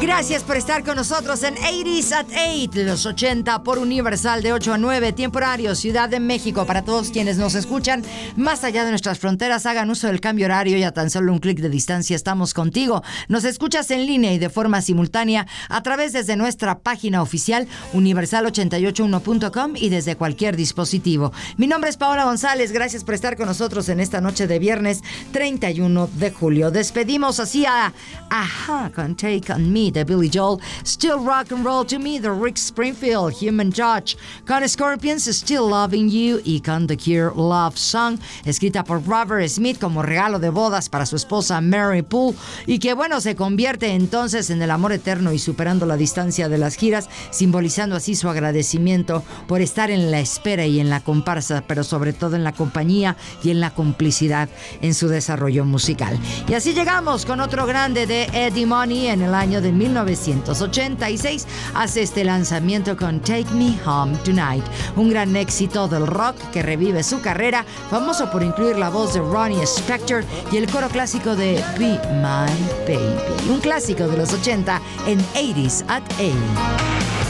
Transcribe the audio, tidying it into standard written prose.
Gracias por estar con nosotros en 80s at 8, los 80 por Universal de 8 a 9, tiempo horario, Ciudad de México. Para todos quienes nos escuchan más allá de nuestras fronteras, hagan uso del cambio horario y a tan solo un clic de distancia estamos contigo. Nos escuchas en línea y de forma simultánea a través desde nuestra página oficial universal881.com y desde cualquier dispositivo. Mi nombre es Paola González, gracias por estar con nosotros en esta noche de viernes 31 de julio. Despedimos así a Ajá con Take On Me de Billy Joel, Still Rock and Roll to Me de Rick Springfield, Human Touch con Scorpions, Still Loving You, y con The Cure Love Song, escrita por Robert Smith como regalo de bodas para su esposa Mary Poole, y que bueno, se convierte entonces en el amor eterno y superando la distancia de las giras, simbolizando así su agradecimiento por estar en la espera y en la comparsa, pero sobre todo en la compañía y en la complicidad en su desarrollo musical. Y así llegamos con otro grande de Eddie Money. En el año de 1986 hace este lanzamiento con Take Me Home Tonight, un gran éxito del rock que revive su carrera, famoso por incluir la voz de Ronnie Spector y el coro clásico de Be My Baby, un clásico de los 80 en 80s at 8.